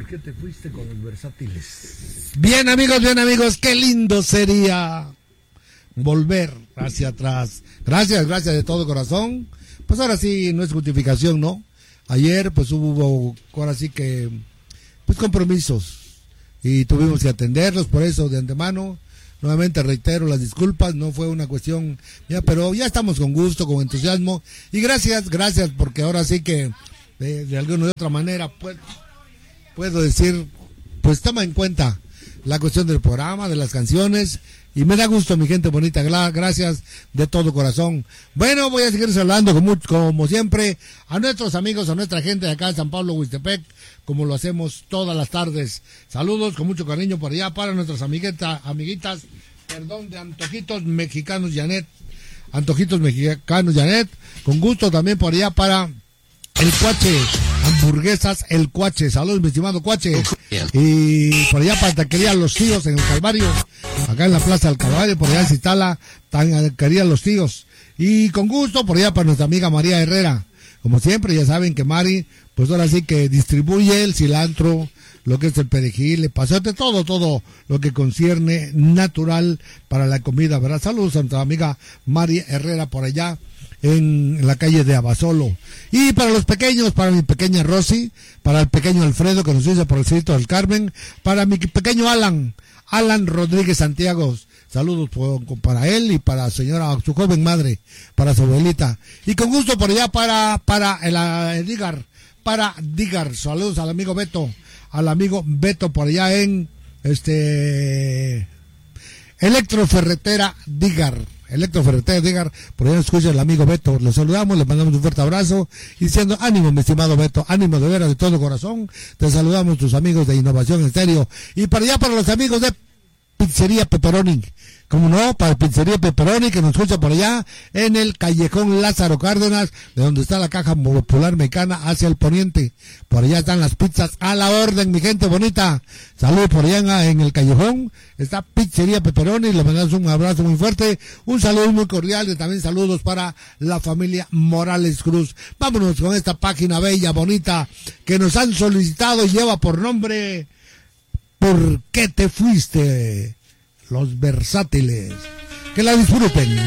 qué te fuiste con los versátiles? Bien amigos, qué lindo sería volver hacia atrás. Gracias de todo corazón. Pues ahora sí, no es justificación, ¿no? Ayer pues hubo, ahora sí que, pues compromisos y tuvimos que atenderlos, por eso de antemano, nuevamente reitero las disculpas, no fue una cuestión, ya, pero ya estamos con gusto, con entusiasmo y gracias, porque ahora sí que de alguna u otra manera puedo decir, pues toma en cuenta la cuestión del programa, de las canciones, y me da gusto, mi gente bonita, gracias de todo corazón. Bueno, voy a seguir saludando como siempre a nuestros amigos, a nuestra gente de acá en San Pablo, Huixtepec, como lo hacemos todas las tardes. Saludos con mucho cariño por allá para nuestras amiguitas, de Antojitos Mexicanos Janet, con gusto también por allá para el Cuache, hamburguesas El Cuache, saludos mi estimado Cuache, y por allá para Taquería Los Tíos en el Calvario, acá en la Plaza del Calvario, por allá se instala Taquería Los Tíos, y con gusto por allá para nuestra amiga María Herrera, como siempre ya saben que Mari, pues ahora sí que distribuye el cilantro, lo que es el perejil, el pasote, todo lo que concierne natural para la comida, ¿verdad? Saludos a nuestra amiga María Herrera por allá en la calle de Abasolo. Y para los pequeños, para mi pequeña Rosy, para el pequeño Alfredo que nos dice por el Cerrito del Carmen, para mi pequeño Alan Rodríguez Santiago, saludos para él y para su joven madre, para su abuelita. Y con gusto por allá para Dígar, saludos al amigo Beto por allá en Electroferretera Dígar, por allá nos escucha el amigo Beto, lo saludamos, le mandamos un fuerte abrazo, y diciendo, ánimo mi estimado Beto, ánimo de veras de todo corazón, te saludamos tus amigos de Innovación Estéreo, y para allá para los amigos de Pizzería Pepperoni, como no, para Pizzería Pepperoni que nos escucha por allá en el callejón Lázaro Cárdenas, de donde está la Caja Popular Mexicana hacia el poniente, por allá están las pizzas a la orden, mi gente bonita, saludos por allá en el callejón, está Pizzería Pepperoni, le mandamos un abrazo muy fuerte, un saludo muy cordial y también saludos para la familia Morales Cruz. Vámonos con esta página bella, bonita, que nos han solicitado y lleva por nombre ¿Por qué te fuiste? Los versátiles. Que la disfruten.